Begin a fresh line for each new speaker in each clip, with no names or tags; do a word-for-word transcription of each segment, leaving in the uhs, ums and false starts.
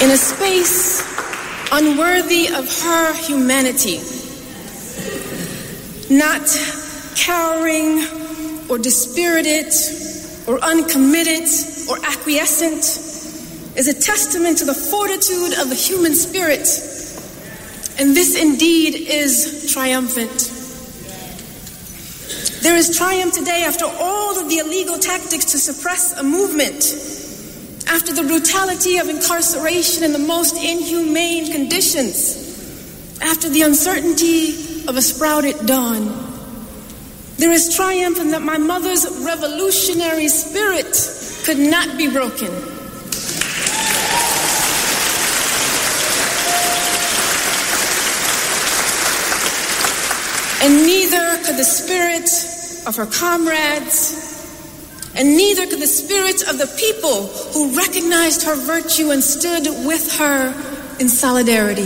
in a space unworthy of her humanity, not cowering or dispirited or uncommitted or acquiescent, is a testament to the fortitude of the human spirit. And this indeed is triumphant. There is triumph today after all of the illegal tactics to suppress a movement, after the brutality of incarceration in the most inhumane conditions, after the uncertainty of a sprouted dawn. There is triumph in that my mother's revolutionary spirit could not be broken. And neither could the spirit of her comrades, and neither could the spirit of the people who recognized her virtue and stood with her in solidarity.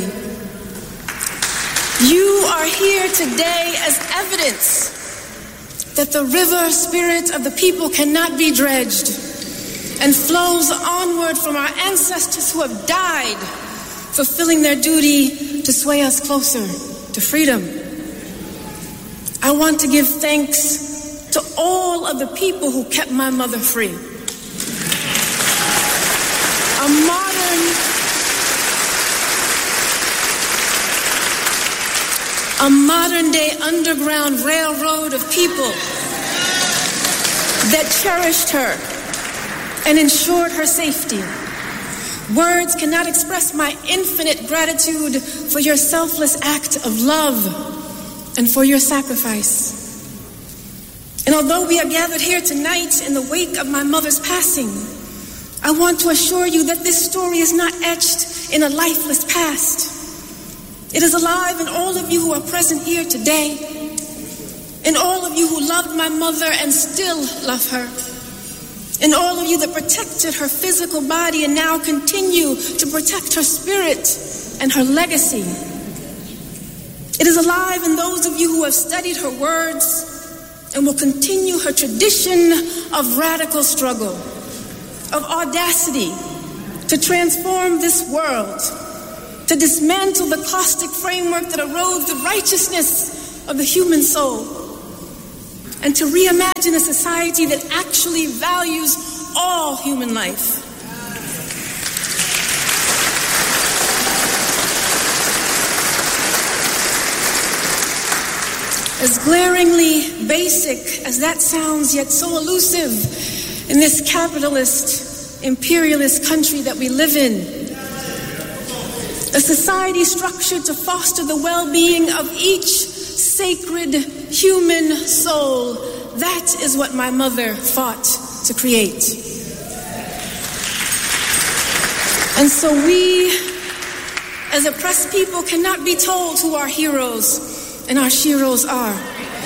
You are here today as evidence that the river spirit of the people cannot be dredged and flows onward from our ancestors who have died, fulfilling their duty to sway us closer to freedom. I want to give thanks to all of the people who kept my mother free. A modern, a modern day underground railroad of people that cherished her and ensured her safety. Words cannot express my infinite gratitude for your selfless act of love and for your sacrifice. And although we are gathered here tonight in the wake of my mother's passing, I want to assure you that this story is not etched in a lifeless past. It is alive in all of you who are present here today, in all of you who loved my mother and still love her, in all of you that protected her physical body and now continue to protect her spirit and her legacy. It is alive in those of you who have studied her words and will continue her tradition of radical struggle, of audacity to transform this world, to dismantle the caustic framework that erodes the righteousness of the human soul, and to reimagine a society that actually values all human life. As glaringly basic as that sounds, yet so elusive in this capitalist, imperialist country that we live in. A society structured to foster the well-being of each sacred human soul. That is what my mother fought to create. And so we, as oppressed people, cannot be told who our heroes and our sheroes are.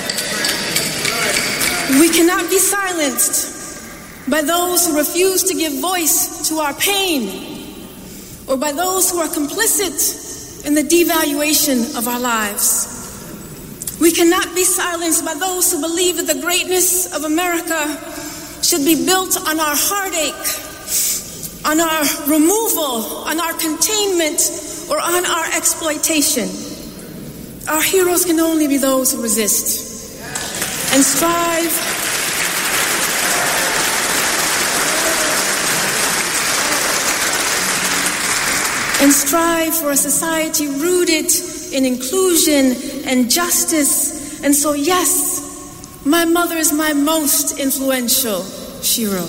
We cannot be silenced by those who refuse to give voice to our pain, or by those who are complicit in the devaluation of our lives. We cannot be silenced by those who believe that the greatness of America should be built on our heartache, on our removal, on our containment, or on our exploitation. Our heroes can only be those who resist and strive and strive for a society rooted in inclusion and justice. And so, yes, my mother is my most influential shero.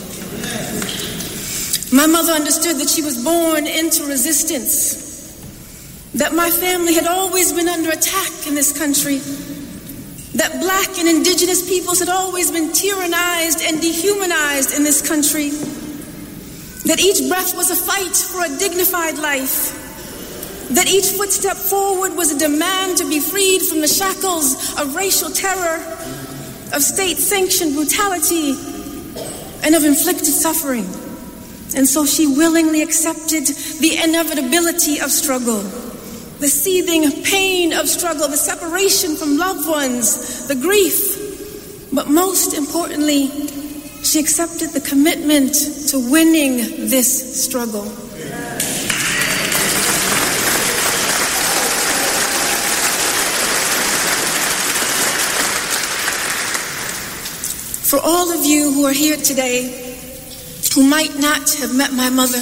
My mother understood that she was born into resistance, that my family had always been under attack in this country, that black and indigenous peoples had always been tyrannized and dehumanized in this country, that each breath was a fight for a dignified life, that each footstep forward was a demand to be freed from the shackles of racial terror, of state-sanctioned brutality, and of inflicted suffering. And so she willingly accepted the inevitability of struggle, the seething pain of struggle, the separation from loved ones, the grief. But most importantly, she accepted the commitment to winning this struggle. For all of you who are here today who might not have met my mother,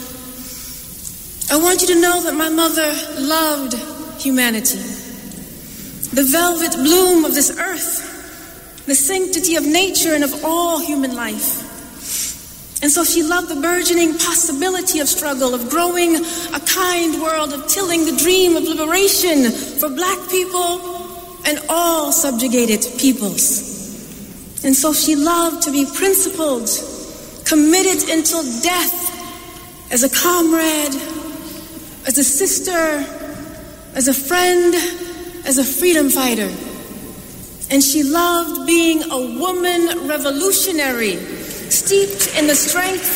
I want you to know that my mother loved humanity. The velvet bloom of this earth, the sanctity of nature and of all human life. And so she loved the burgeoning possibility of struggle, of growing a kind world, of tilling the dream of liberation for black people and all subjugated peoples. And so she loved to be principled, committed until death, as a comrade, as a sister, as a friend, as a freedom fighter. And she loved being a woman revolutionary, steeped in the strength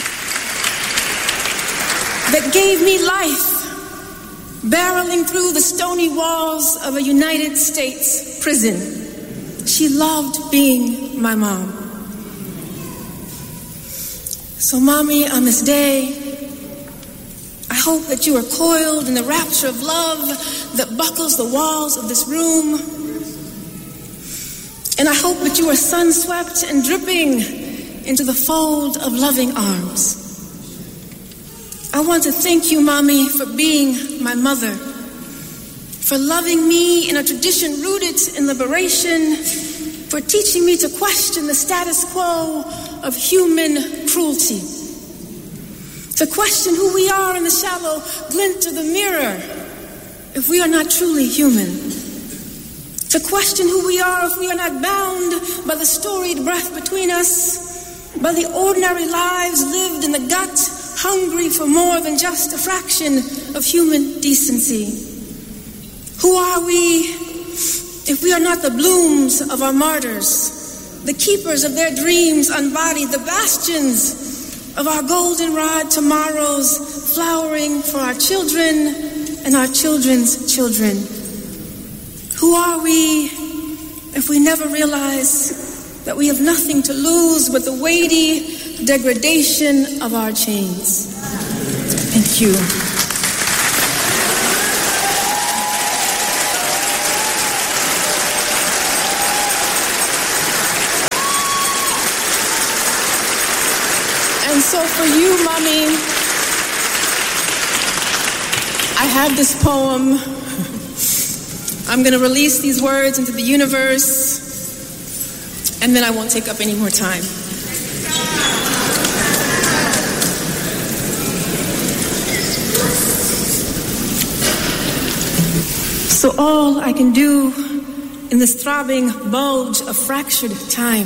that gave me life, barreling through the stony walls of a United States prison. She loved being my mom. So, Mommy, on this day, I hope that you are coiled in the rapture of love that buckles the walls of this room. And I hope that you are sun-swept and dripping into the fold of loving arms. I want to thank you, Mommy, for being my mother, for loving me in a tradition rooted in liberation, for teaching me to question the status quo of human cruelty, to question who we are in the shallow glint of the mirror if we are not truly human, to question who we are if we are not bound by the storied breath between us, by the ordinary lives lived in the gut, hungry for more than just a fraction of human decency. Who are we if we are not the blooms of our martyrs, the keepers of their dreams unbodied, the bastions of our goldenrod tomorrows, flowering for our children and our children's children? Who are we if we never realize that we have nothing to lose but the weighty degradation of our chains? Thank you. And so for you, Mommy, I have this poem. I'm going to release these words into the universe, and then I won't take up any more time. So all I can do in this throbbing bulge of fractured time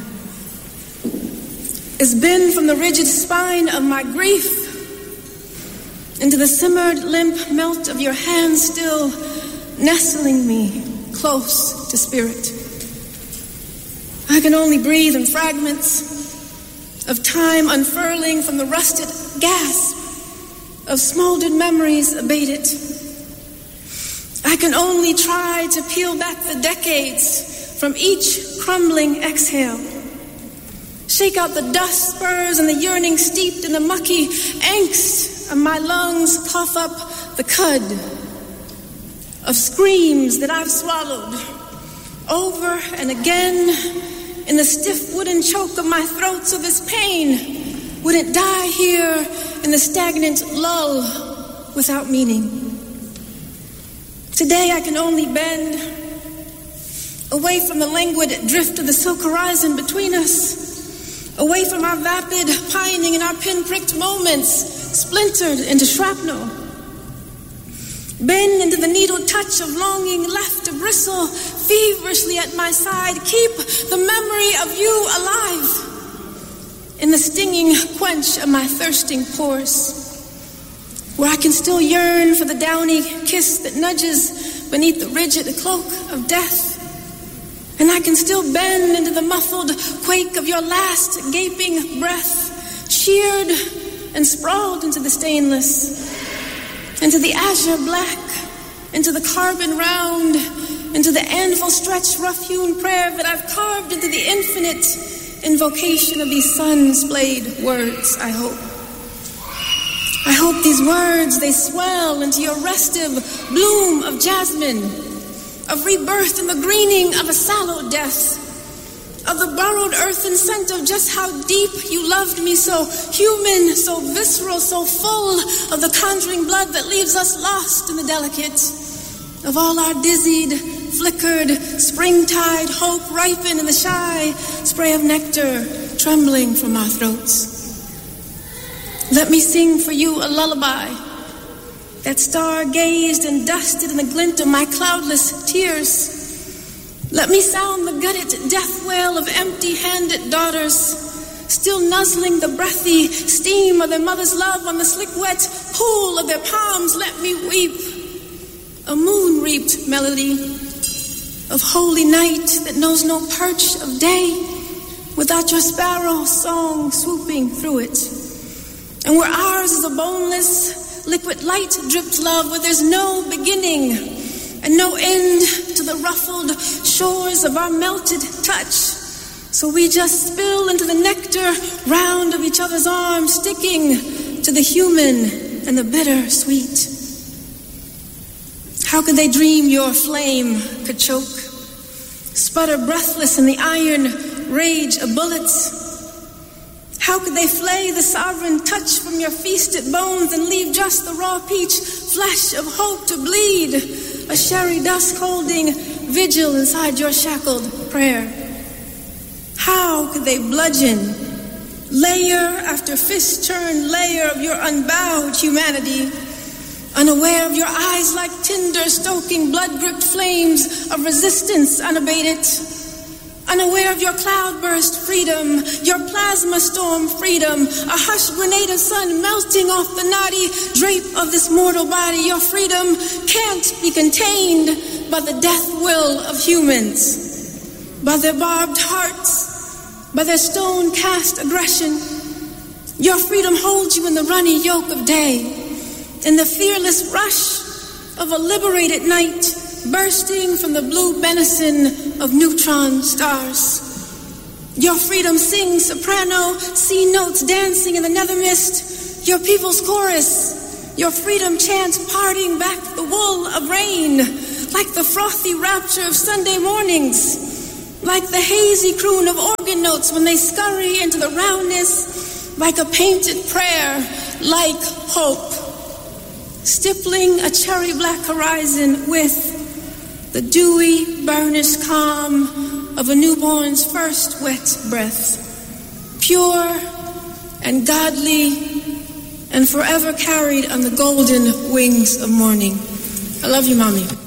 is bend from the rigid spine of my grief into the simmered limp melt of your hand, still nestling me close to spirit. I can only breathe in fragments of time unfurling from the rusted gasp of smoldered memories abated. I can only try to peel back the decades from each crumbling exhale. Shake out the dust spurs and the yearning steeped in the mucky angst of my lungs, cough up the cud of screams that I've swallowed over and again in the stiff wooden choke of my throat, so this pain wouldn't die here in the stagnant lull without meaning. Today I can only bend away from the languid drift of the silk horizon between us, away from our vapid pining and our pin-pricked moments splintered into shrapnel. Bend into the needle touch of longing left to bristle feverishly at my side. Keep the memory of you alive in the stinging quench of my thirsting pores, where I can still yearn for the downy kiss that nudges beneath the rigid cloak of death. And I can still bend into the muffled quake of your last gaping breath, sheared and sprawled into the stainless, into the azure black, into the carbon round, into the anvil stretched rough-hewn prayer that I've carved into the infinite invocation of these sun-splayed words, I hope. I hope these words, they swell into your restive bloom of jasmine, of rebirth in the greening of a sallow death, of the borrowed earthen scent of just how deep you loved me, so human, so visceral, so full of the conjuring blood that leaves us lost in the delicate, of all our dizzied, flickered, springtide hope ripen in the shy spray of nectar trembling from our throats. Let me sing for you a lullaby that star-gazed and dusted in the glint of my cloudless tears. Let me sound the gutted death wail of empty-handed daughters, still nuzzling the breathy steam of their mother's love on the slick wet pool of their palms. Let me weep a moon-reaped melody of holy night that knows no perch of day without your sparrow song swooping through it. And where ours is a boneless, liquid light-dripped love, where there's no beginning and no end to the ruffled shores of our melted touch. So we just spill into the nectar round of each other's arms, sticking to the human and the bitter sweet. How could they dream your flame could choke, sputter breathless in the iron rage of bullets? How could they flay the sovereign touch from your feasted bones and leave just the raw peach flesh of hope to bleed, a sherry dusk holding vigil inside your shackled prayer? How could they bludgeon layer after fist-turned layer of your unbowed humanity, unaware of your eyes like tinder stoking blood-gripped flames of resistance unabated, unaware of your cloudburst freedom, your plasma storm freedom, a hush grenade of sun melting off the knotty drape of this mortal body. Your freedom can't be contained by the death will of humans, by their barbed hearts, by their stone-cast aggression. Your freedom holds you in the runny yoke of day, in the fearless rush of a liberated night, bursting from the blue benison of neutron stars. Your freedom sings soprano C notes dancing in the nether mist, your people's chorus. Your freedom chants parting back the wool of rain, like the frothy rapture of Sunday mornings, like the hazy croon of organ notes when they scurry into the roundness, like a painted prayer, like hope, stippling a cherry black horizon with the dewy, burnished calm of a newborn's first wet breath, pure and godly and forever carried on the golden wings of morning. I love you, Mommy.